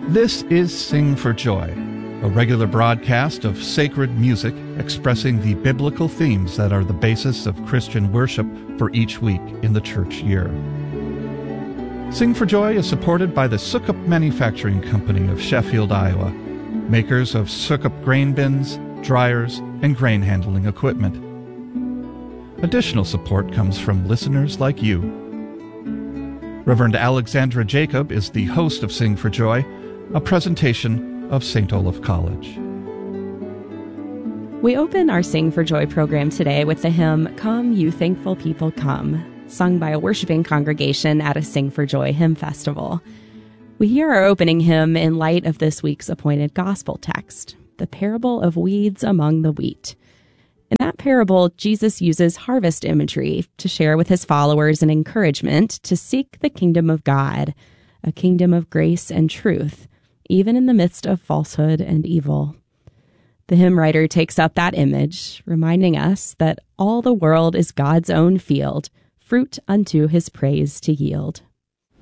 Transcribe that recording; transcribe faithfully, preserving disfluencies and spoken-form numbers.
This is Sing for Joy, a regular broadcast of sacred music expressing the biblical themes that are the basis of Christian worship for each week in the church year. Sing for Joy is supported by the Sukup Manufacturing Company of Sheffield, Iowa, makers of Sukup grain bins, dryers, and grain handling equipment. Additional support comes from listeners like you. Reverend Alexandra Jacob is the host of Sing for Joy, a presentation of Saint Olaf College. We open our Sing for Joy program today with the hymn, Come, You Thankful People Come, sung by a worshiping congregation at a Sing for Joy hymn festival. We hear our opening hymn in light of this week's appointed gospel text, the parable of weeds among the wheat. In that parable, Jesus uses harvest imagery to share with his followers an encouragement to seek the kingdom of God, a kingdom of grace and truth, even in the midst of falsehood and evil. The hymn writer takes up that image, reminding us that all the world is God's own field, fruit unto his praise to yield.